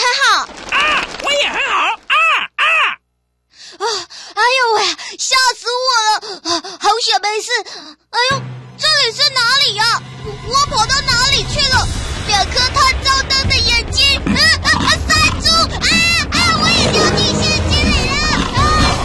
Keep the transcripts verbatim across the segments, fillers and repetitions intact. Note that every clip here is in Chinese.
好。 啊，我也很好。啊啊！ 啊！哎呦喂，吓死我了！啊，好险没事。哎呦，这里是哪里呀？我跑到哪里去了？两颗探照灯的眼睛，啊啊啊！塞住！啊啊！我也掉进陷阱里了！啊！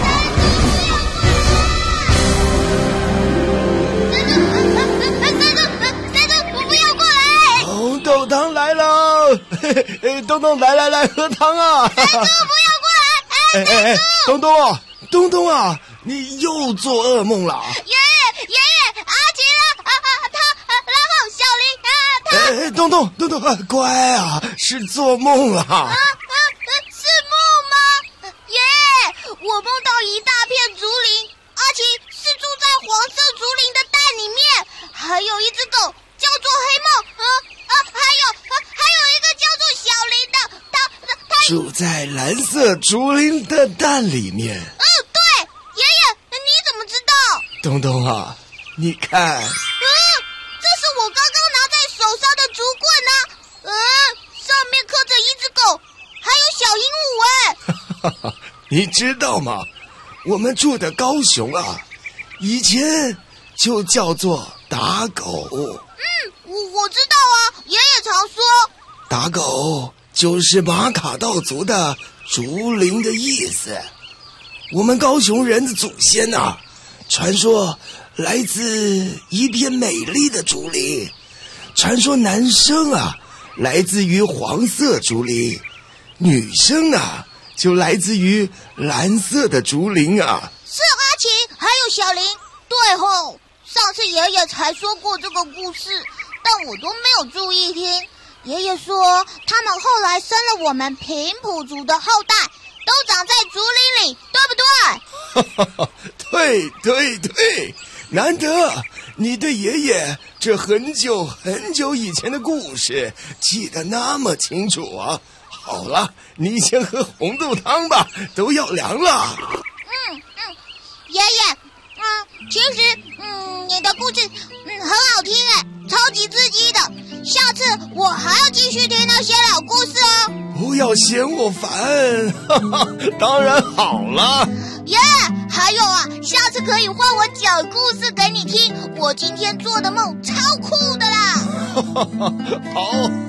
塞住！不要过来！塞住！塞住！不要过来！ 红豆汤来了！嘿嘿，东东来来来，喝汤啊！ 塞住！不要过来！ 哎哎哎，东东啊，东东啊，你又做噩梦了！ 爷爷，爷爷，阿奇了，啊啊，他，然后小林，啊，他。 哎哎，东东，东东，啊，乖啊，是做梦了。啊啊，是梦吗？爷爷，我梦到一大片竹林，阿奇是住在黄色竹林的蛋里面，还有一只狗叫做黑梦，啊啊，还有啊，还有一个叫做小林的，他他住在蓝色竹林的蛋里面。 嗯，对，爷爷，你怎么知道？ 东东啊，你看。 嗯，这是我刚刚拿在手上的竹棍啊，嗯，上面刻着一只狗，还有小鹦鹉哎。 哈哈，你知道吗？我们住的高雄啊，以前就叫做打狗。 嗯，我我知道啊，爷爷常说打狗就是马卡道族的竹林的意思。我们高雄人的祖先啊，传说来自一片美丽的竹林，传说男生啊来自于黄色竹林，女生啊就来自于蓝色的竹林啊。 是阿奇还有小林，对吼，上次爷爷才说过这个故事，但我都没有注意听。爷爷说他们后来生了我们平埔族的后代，都长在竹林里，对不对？ 对对对，难得你对爷爷这很久很久以前的故事记得那么清楚啊。好了，你先喝红豆汤吧，都要凉了。 嗯嗯，爷爷，嗯，其实嗯，你的故事嗯很好听哎，超级刺激的。下次我还要继续听那些老故事哦。 不要嫌我烦，哈哈，当然好了。 爷爷，还有啊，下次可以换我讲故事给你听。我今天做的梦超酷的啦。 好。